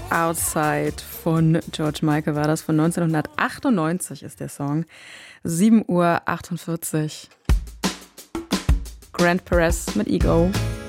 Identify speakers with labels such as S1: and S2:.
S1: Outside von George Michael war das. Von 1998 ist der Song. 7:48 Uhr. Grant Perez mit Ego.